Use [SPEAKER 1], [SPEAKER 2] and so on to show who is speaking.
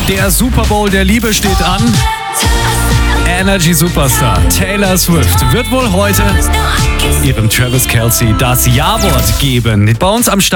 [SPEAKER 1] Der Super Bowl der Liebe steht an. Energy Superstar Taylor Swift wird wohl heute ihrem Travis Kelce das Ja-Wort geben. Bei uns am Start